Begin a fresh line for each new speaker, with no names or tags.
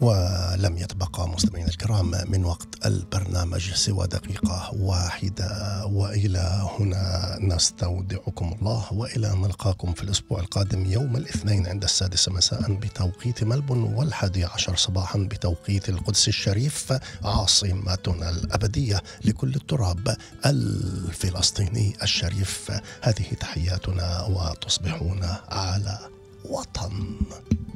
ولم يتبقى مستمعينا الكرام من وقت البرنامج سوى دقيقة واحدة، وإلى هنا نستودعكم الله، وإلى أن نلقاكم في الأسبوع القادم يوم الاثنين عند 6 مساء بتوقيت ملبون، و11 صباحا بتوقيت القدس الشريف عاصمتنا الأبدية لكل التراب الفلسطيني الشريف. هذه تحياتنا، وتصبحون على وطن.